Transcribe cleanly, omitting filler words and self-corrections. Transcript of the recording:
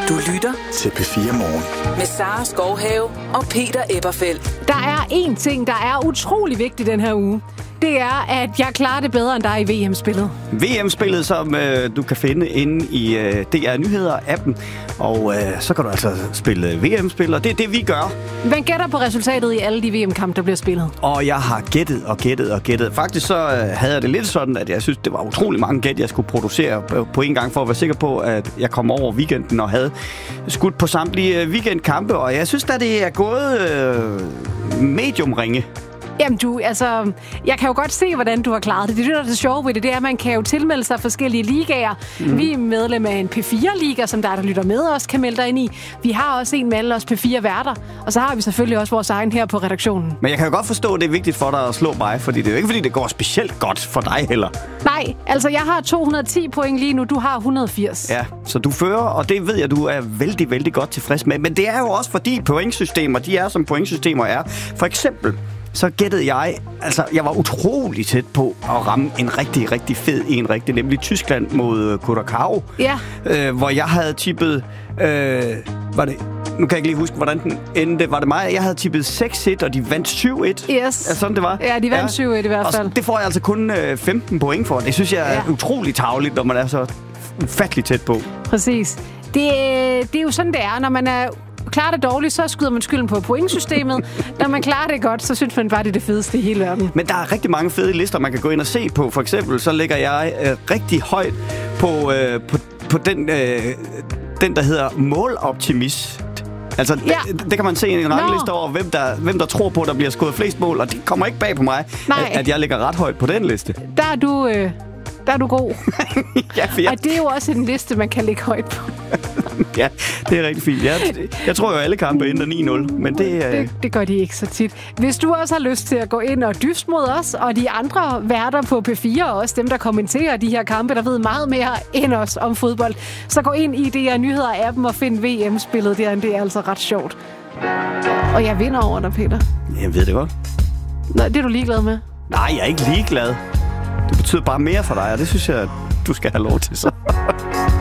Du lytter til P4 Morgen. Med Sara Skovhave og Peter Eberfeldt. Der er én ting, der er utrolig vigtig den her uge. Det er, at jeg klarer det bedre end dig i VM-spillet. VM-spillet, som du kan finde inde i DR Nyheder-appen. Og så kan du altså spille VM-spil, og det er det, vi gør. Man gætter på resultatet i alle de VM-kampe, der bliver spillet. Og jeg har gættet. Faktisk så havde jeg det lidt sådan, at jeg synes, det var utrolig mange gæt, jeg skulle producere på en gang, for at være sikker på, at jeg kom over weekenden og havde skudt på samtlige weekendkampe. Og jeg synes, at det er gået medium-ringe. Jamen jeg kan jo godt se, hvordan du har klaret det. Det er det sjove ved det, det er, at man kan jo tilmelde sig forskellige ligaer. Vi er medlem af en P4-liga, som der lytter med os, kan melde dig ind i. Vi har også en med alle os P4-værter, og så har vi selvfølgelig også vores egen her på redaktionen. Men jeg kan jo godt forstå, at det er vigtigt for dig at slå mig, fordi det er jo ikke, fordi det går specielt godt for dig heller. Nej, altså jeg har 210 point lige nu, du har 180. Ja, så du fører, og det ved jeg, du er vældig, vældig godt tilfreds med. Men det er jo også fordi pointsystemer, de er som pointsystemer er. For eksempel så gættede jeg var utrolig tæt på at ramme en rigtig, rigtig fed en, nemlig Tyskland mod Curacao. Ja. Hvor jeg havde tippet, nu kan jeg ikke lige huske, hvordan den endte. Var det mig? Jeg havde tippet 6-1, og de vandt 7-1. Yes. Er sådan, det var? Ja, de vandt 7-1 i hvert fald. Og det får jeg altså kun 15 point for. Det synes jeg er utrolig tarveligt, når man er så ufattelig tæt på. Præcis. Det er jo sådan, det er, når man klarer det dårligt, så skyder man skylden på pointsystemet. Når man klarer det godt, så synes man bare, det er det fedeste i hele verden. Men der er rigtig mange fede lister, man kan gå ind og se på. For eksempel, så ligger jeg rigtig højt på den, der hedder måloptimist. Altså, det kan man se i en rangliste over, hvem der tror på, der bliver scoret flest mål. Og det kommer ikke bag på mig, at jeg ligger ret højt på den liste. Der er du god. Ja, og det er jo også en liste, man kan ligge højt på. Ja, det er rigtig fint. Jeg tror jo, alle kampe ender 9-0, men det gør de ikke så tit. Hvis du også har lyst til at gå ind og dyste mod os, og de andre værter på P4, og også dem, der kommenterer de her kampe, der ved meget mere end os om fodbold, så gå ind i DR Nyheder-appen og find VM-spillet der. Det er altså ret sjovt. Og jeg vinder over dig, Peter. Jeg ved det godt. Nå, det er du ligeglad med? Nej, jeg er ikke ligeglad. Det betyder bare mere for dig, og det synes jeg, du skal have lov til så.